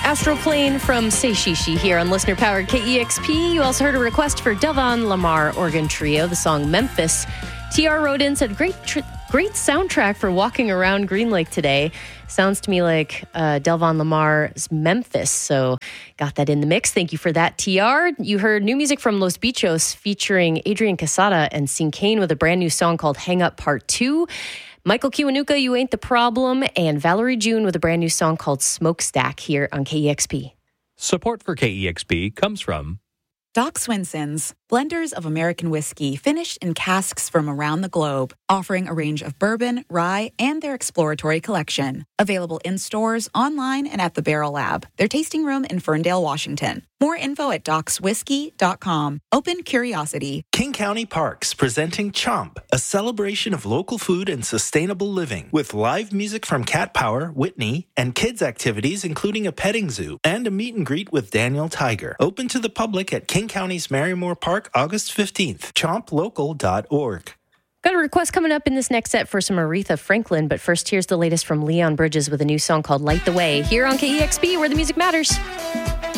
Astroplane from Seishishi here on listener-powered KEXP. You also heard a request for Delvon Lamar Organ Trio, the song Memphis. TR wrote in, said, great soundtrack for walking around Green Lake today. Sounds to me like Delvon Lamar's Memphis, so got that in the mix. Thank you for that, TR. You heard new music from Los Bichos featuring Adrian Casada and Sing Kane with a brand new song called Hang Up Part 2. Michael Kiwanuka, You Ain't the Problem, and Valerie June with a brand new song called Smokestack here on KEXP. Support for KEXP comes from Doc Swinson's, blenders of American whiskey finished in casks from around the globe, offering a range of bourbon, rye, and their exploratory collection. Available in stores, online, and at the Barrel Lab, their tasting room in Ferndale, Washington. More info at docswhiskey.com. Open curiosity. King County Parks presenting Chomp, a celebration of local food and sustainable living, with live music from Cat Power, Whitney, and kids activities including a petting zoo and a meet and greet with Daniel Tiger. Open to the public at King County's Marymore Park, August 15th. ChompLocal.org. Got a request coming up in this next set for some Aretha Franklin, but first here's the latest from Leon Bridges with a new song called Light the Way here on KEXP, where the music matters.